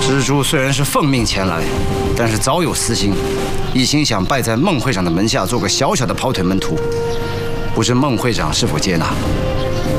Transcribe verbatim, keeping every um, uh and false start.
蜘蛛虽然是奉命前来，但是早有私心，一心想拜在孟会长的门下，做个小小的跑腿门徒。不知孟会长是否接纳？